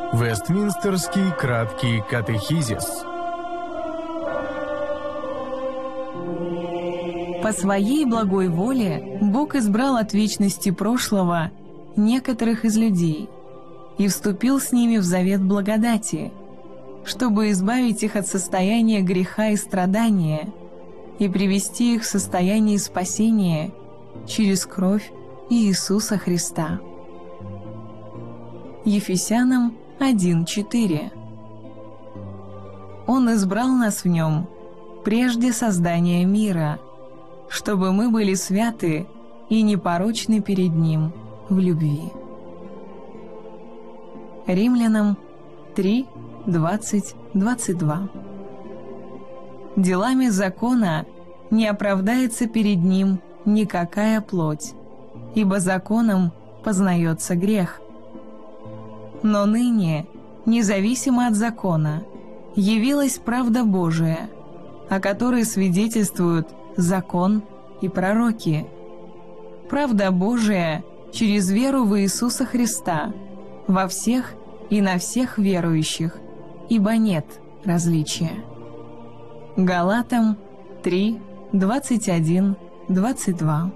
Вестминстерский краткий катехизис. По своей благой воле Бог избрал от вечности прошлого некоторых из людей и вступил с ними в завет благодати, чтобы избавить их от состояния греха и страдания и привести их в состояние спасения через кровь Иисуса Христа. Ефесянам 1:4. Он избрал нас в нем прежде создания мира, чтобы мы были святы и непорочны перед Ним в любви. Римлянам 3:20-22. Делами закона не оправдается перед Ним никакая плоть, ибо законом познается грех. Но ныне, независимо от закона, явилась правда Божия, о которой свидетельствуют закон и пророки. Правда Божия через веру в Иисуса Христа во всех и на всех верующих, ибо нет различия. Галатам 3:21-22.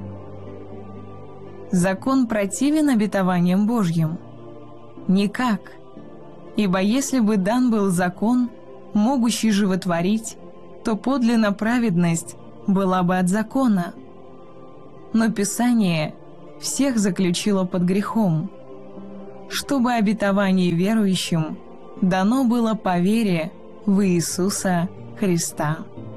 Закон противен обетованиям Божьим? Никак. Ибо если бы дан был закон, могущий животворить, то подлинно праведность была бы от закона. Но Писание всех заключило под грехом, чтобы обетование верующим дано было по вере в Иисуса Христа.